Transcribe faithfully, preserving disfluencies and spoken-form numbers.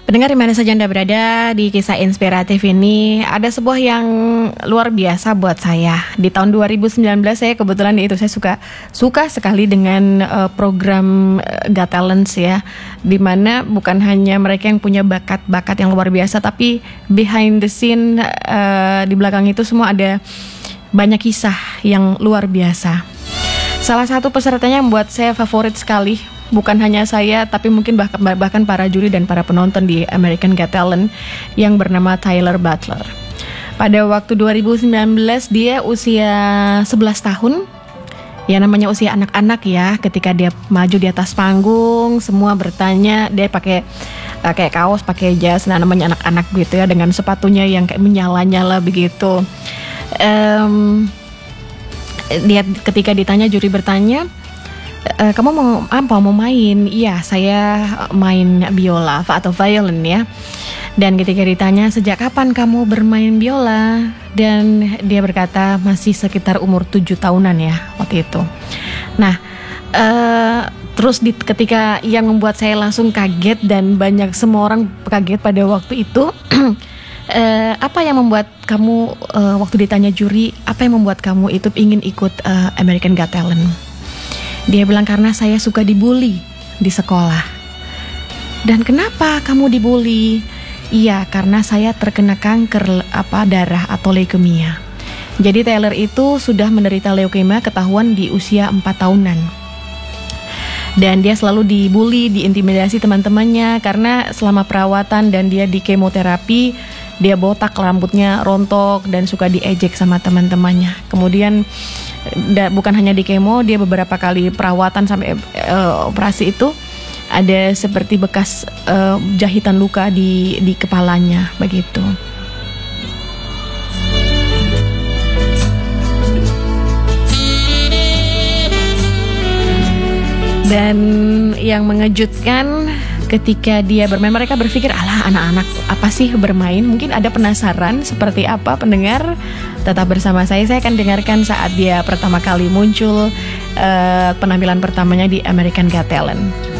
Pendengar di mana saja Anda berada, di kisah inspiratif ini ada sebuah yang luar biasa buat saya. Di tahun dua ribu sembilan belas saya kebetulan itu saya suka suka sekali dengan uh, program uh, Got Talent ya, di mana bukan hanya mereka yang punya bakat-bakat yang luar biasa, tapi behind the scene uh, di belakang itu semua ada banyak kisah yang luar biasa. Salah satu pesertanya yang buat saya favorit sekali. Bukan hanya saya, tapi mungkin bahkan, bahkan para juri dan para penonton di American Got Talent, yang bernama Tyler Butler. Pada waktu dua ribu sembilan belas dia usia sebelas tahun. Ya namanya usia anak-anak ya. Ketika dia maju di atas panggung, semua bertanya, dia pakai uh, kayak kaos, pakai jas, nah namanya anak-anak gitu ya, dengan sepatunya yang kayak menyala-nyala begitu. Um, dia ketika ditanya, juri bertanya, E, kamu mau apa? Mau main? Iya, saya main biola atau violin ya. Dan ketika ditanya sejak kapan kamu bermain biola, dan dia berkata masih sekitar umur tujuh tahunan ya waktu itu. Nah, e, terus di, ketika yang membuat saya langsung kaget dan banyak semua orang kaget pada waktu itu. e, apa yang membuat kamu e, waktu ditanya juri, apa yang membuat kamu itu ingin ikut e, American Got Talent? Dia bilang karena saya suka dibully di sekolah. Dan kenapa kamu dibully? Iya, karena saya terkena kanker apa darah atau leukemia. Jadi Tyler itu sudah menderita leukemia ketahuan di usia empat tahunan. Dan dia selalu dibully, diintimidasi teman-temannya karena selama perawatan dan dia di kemoterapi, dia botak, rambutnya rontok dan suka diejek sama teman-temannya. Kemudian da, bukan hanya di kemo, dia beberapa kali perawatan sampai uh, operasi itu ada seperti bekas uh, jahitan luka di di kepalanya begitu. Dan yang mengejutkan ketika dia bermain, mereka berpikir, alah anak-anak apa sih bermain? Mungkin ada penasaran seperti apa pendengar? Tetap bersama saya, saya akan dengarkan saat dia pertama kali muncul uh, penampilan pertamanya di American Got Talent.